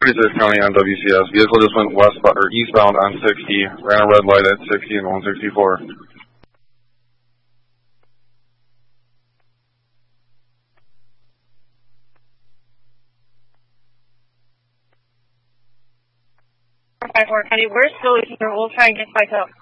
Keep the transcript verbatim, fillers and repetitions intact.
thirty-six County on W C S. Vehicle just went westbound or eastbound on sixty. Ran a red light at sixty and one sixty-four. five four County, we're still here. We'll try and get back up.